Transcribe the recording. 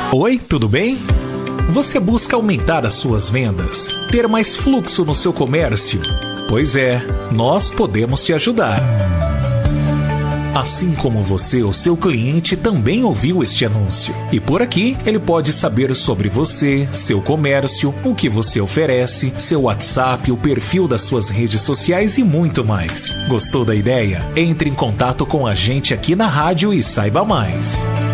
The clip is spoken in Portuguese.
Oi, tudo bem? Você busca aumentar as suas vendas, ter mais fluxo no seu comércio? Pois é, nós podemos te ajudar. Assim como você, o seu cliente também ouviu este anúncio. E por aqui, ele pode saber sobre você, seu comércio, o que você oferece, seu WhatsApp, o perfil das suas redes sociais e muito mais. Gostou da ideia? Entre em contato com a gente aqui na rádio e saiba mais.